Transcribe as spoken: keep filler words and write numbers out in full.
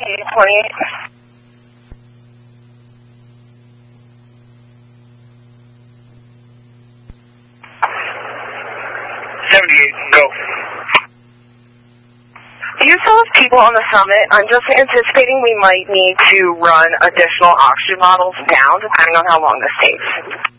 twenty-eight. seventy-eight, go. Do you still have people on the summit? I'm just anticipating we might need to run additional oxygen bottles down depending on how long this takes.